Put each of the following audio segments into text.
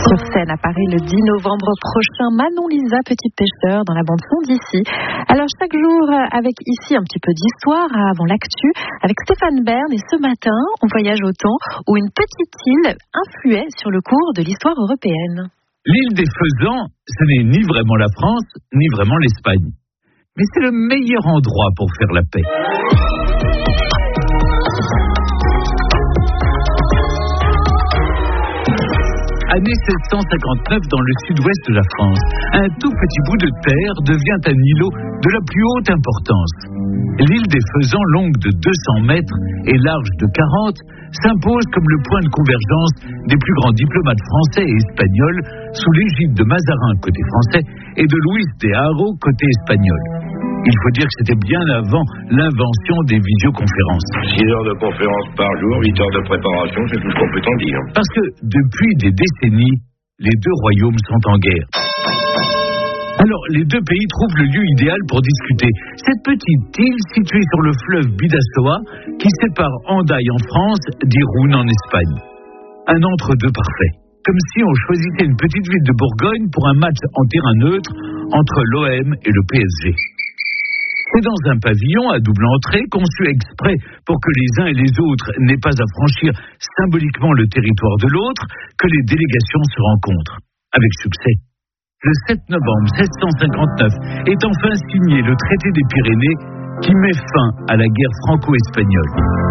Sur scène à Paris le 10 novembre prochain, Manon Lisa, petite pêcheur dans la bande-son d'ici. Alors chaque jour avec ici un petit peu d'histoire avant l'actu avec Stéphane Bern, et ce matin on voyage au temps où une petite île influait sur le cours de l'histoire européenne. L'île des Faisans, ce n'est ni vraiment la France, ni vraiment l'Espagne. Mais c'est le meilleur endroit pour faire la paix. Année 1759 dans le sud-ouest de la France, un tout petit bout de terre devient un îlot de la plus haute importance. L'île des Faisans, longue de 200 mètres et large de 40, s'impose comme le point de convergence des plus grands diplomates français et espagnols sous l'égide de Mazarin côté français et de Luis de Haro côté espagnol. Il faut dire que c'était bien avant l'invention des visioconférences. 6 heures de conférence par jour, 8 heures de préparation, c'est tout ce qu'on peut en dire. Parce que depuis des décennies, les deux royaumes sont en guerre. Alors, les deux pays trouvent le lieu idéal pour discuter. Cette petite île située sur le fleuve Bidassoa, qui sépare Hendaye en France d'Irún en Espagne. Un entre-deux parfait. Comme si on choisissait une petite ville de Bourgogne pour un match en terrain neutre entre l'OM et le PSG. C'est dans un pavillon à double entrée, conçu exprès pour que les uns et les autres n'aient pas à franchir symboliquement le territoire de l'autre, que les délégations se rencontrent. Avec succès. Le 7 novembre 1759 est enfin signé le traité des Pyrénées qui met fin à la guerre franco-espagnole.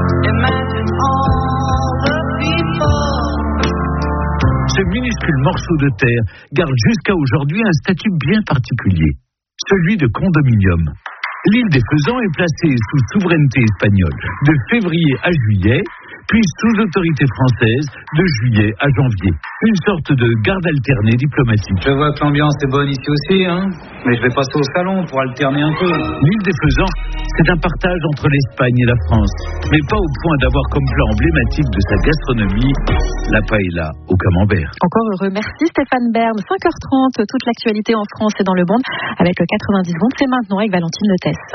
Ce minuscule morceau de terre garde jusqu'à aujourd'hui un statut bien particulier, celui de condominium. L'île des Faisans est placée sous souveraineté espagnole de février à juillet, puis sous autorité française de juillet à janvier. Une sorte de garde alternée diplomatique. Je vois que l'ambiance est bonne ici aussi, mais je vais passer au salon pour alterner un peu. L'île des Faisans, c'est un partage entre l'Espagne et la France, mais pas au point d'avoir comme plat emblématique de sa gastronomie la paella au camembert. Encore heureux, merci Stéphane Bern. 5h30, toute l'actualité en France et dans le monde avec 90 secondes. C'est maintenant avec Valentine Letesse.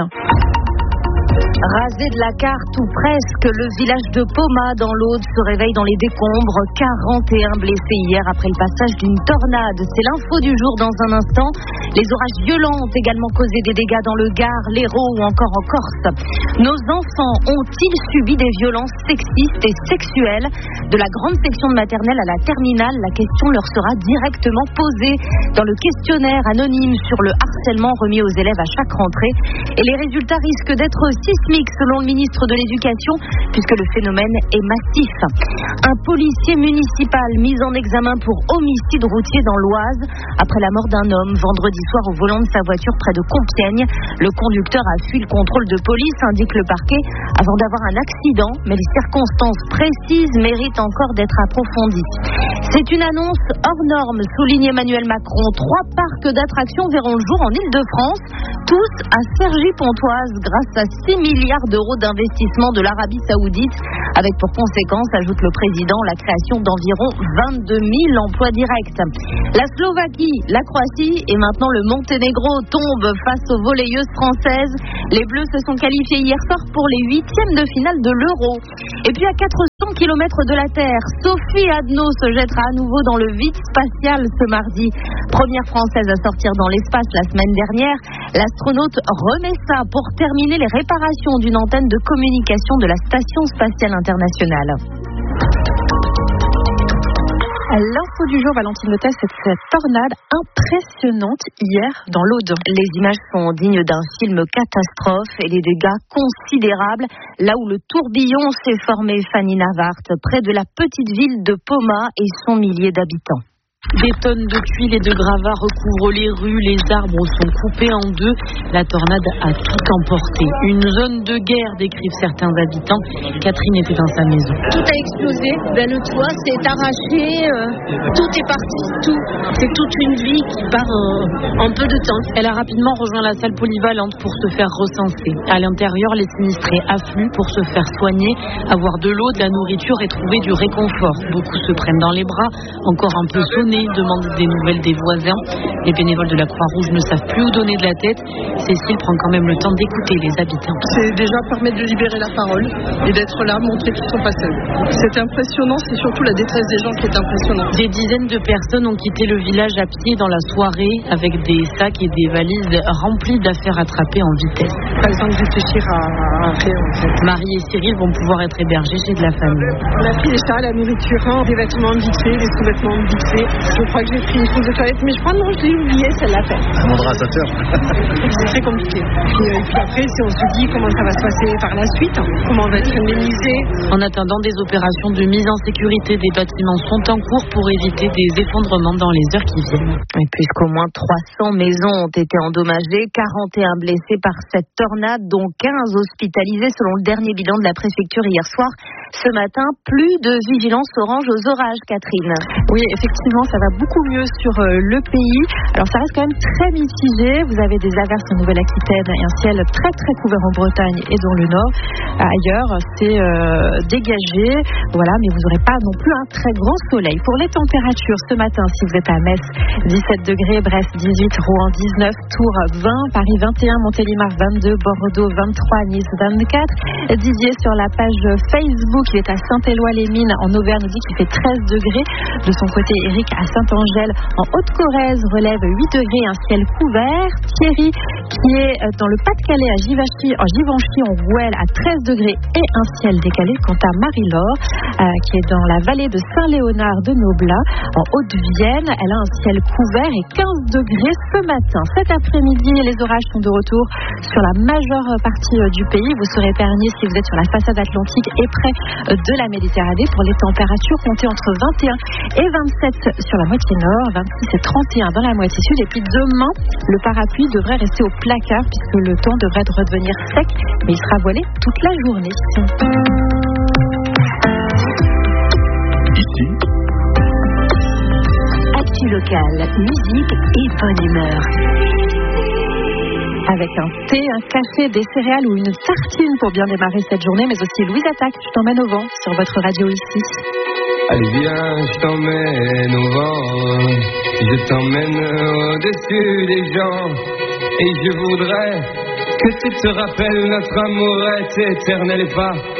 Rasé de la carte ou presque, le village de Poma dans l'Aude se réveille dans les décombres. 41 blessés hier après le passage d'une tornade. C'est l'info du jour dans un instant. Les orages violents ont également causé des dégâts dans le Gard, l'Hérault ou encore en Corse. Nos enfants ont-ils subi des violences sexistes et sexuelles? De la grande section de maternelle à la terminale, la question leur sera directement posée dans le questionnaire anonyme sur le harcèlement remis aux élèves à chaque rentrée. Et les résultats risquent d'être sismiques selon le ministre de l'Éducation, puisque le phénomène est massif. Un policier municipal mis en examen pour homicide routier dans l'Oise après la mort d'un homme vendredi soir au volant de sa voiture près de Compiègne. Le conducteur a fui le contrôle de police, indique le parquet, avant d'avoir un accident, mais les circonstances précises méritent encore d'être approfondies. C'est une annonce hors norme, souligne Emmanuel Macron. 3 parcs d'attractions verront le jour en Île-de-France, tous à Cergy-Pontoise, grâce à 6 milliards d'euros d'investissement de l'Arabie Saoudite, avec pour conséquence, ajoute le président, la création d'environ 22 000 emplois directs. La Slovaquie, la Croatie et maintenant le Monténégro tombent face aux volleyeuses françaises. Les Bleus se sont qualifiés hier soir pour les 8e de finale de l'Euro. Et puis à 400 km de la Terre, Sophie Adno se jettera à nouveau dans le vide spatial ce mardi. Première française à sortir dans l'espace la semaine dernière, l'astronaute remet ça pour terminer les réparations d'une antenne de communication de la Station spatiale internationale. L'info du jour, Valentine Letesse, c'est cette tornade impressionnante hier dans l'Aude. Les images sont dignes d'un film catastrophe et les dégâts considérables. Là où le tourbillon s'est formé, Fanny Navart, près de la petite ville de Poma et son millier d'habitants. Des tonnes de tuiles et de gravats recouvrent les rues, les arbres sont coupés en deux. La tornade a tout emporté. Une zone de guerre, décrivent certains habitants. Catherine était dans sa maison. Tout a explosé, le toit s'est arraché, tout est parti, tout. C'est toute une vie qui part en peu de temps. Elle a rapidement rejoint la salle polyvalente pour se faire recenser. À l'intérieur, les sinistrés affluent pour se faire soigner, avoir de l'eau, de la nourriture et trouver du réconfort. Beaucoup se prennent dans les bras, encore un peu sonnés appelés, demandent des nouvelles des voisins. Les bénévoles de la Croix-Rouge ne savent plus où donner de la tête. Cécile prend quand même le temps d'écouter les habitants. C'est déjà permettre de libérer la parole et d'être là, montrer qu'ils ne sont pas seuls. C'est impressionnant, c'est surtout la détresse des gens qui est impressionnante. Des dizaines de personnes ont quitté le village à pied dans la soirée avec des sacs et des valises remplies d'affaires attrapées en vitesse. Par exemple, réfléchir à rien en fait. Marie et Cyril vont pouvoir être hébergés chez de la famille. On a pris les chats, la nourriture, des vêtements vite faits, des sous-vêtements vite faits. Je crois que j'ai pris une trousse de toilette, mais je crois non, je l'ai oublié, celle-là fait. On demandera à sa sœur. C'est très compliqué. Et puis après, si on se dit comment ça va se passer par la suite, comment on va être indemnisé. En attendant, des opérations de mise en sécurité des bâtiments sont en cours pour éviter des effondrements dans les heures qui viennent. Et puisqu'au moins 300 maisons ont été endommagées, 41 blessés par cette tornade, dont 15 hospitalisés selon le dernier bilan de la préfecture hier soir. Ce matin, plus de vigilance orange aux orages, Catherine. Oui, effectivement, ça va beaucoup mieux sur le pays. Alors, ça reste quand même très mitigé. Vous avez des averses en Nouvelle-Aquitaine et un ciel très, très couvert en Bretagne et dans le Nord. Ailleurs, c'est dégagé. Voilà, mais vous n'aurez pas non plus un très grand soleil. Pour les températures, ce matin, si vous êtes à Metz, 17 degrés, Brest 18, Rouen 19, Tours 20, Paris 21, Montélimar 22, Bordeaux 23, Nice 24. Didier, sur la page Facebook, il est à Saint-Éloi-les-Mines en Auvergne, nous dit qu'il fait 13 degrés. De son côté, Eric à Saint-Angèle en Haute-Corrèze relève 8 degrés, un ciel couvert. Thierry, qui est dans le Pas-de-Calais à Givenchy en Rouelle à 13 degrés et un ciel décalé. Quant à Marie-Laure, qui est dans la vallée de Saint-Léonard de Noblat en Haute-Vienne, elle a un ciel couvert et 15 degrés ce matin. Cet après-midi, les orages sont de retour sur la majeure partie du pays. Vous serez épargné si vous êtes sur la façade atlantique et près de la Méditerranée. Pour les températures, comptez entre 21 et 27 sur la moitié nord, 26 et 31 dans la moitié sud. Et puis demain, le parapluie devrait rester au placard puisque le temps devrait redevenir sec, mais il sera voilé toute la journée. Ici, Actu locale, musique et bonne humeur. Avec un thé, un café, des céréales ou une tartine pour bien démarrer cette journée, mais aussi Louise Attaque, je t'emmène au vent sur votre radio ici. Allez viens, je t'emmène au vent, je t'emmène au-dessus des gens, et je voudrais que tu te rappelles, notre amour est éternel et pas